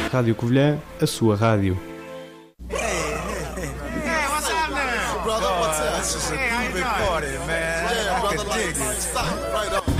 Rádio Covilhã, a sua rádio. What's happening? Brother, what's up? This is a groovy party, man. I can dig it. Right on.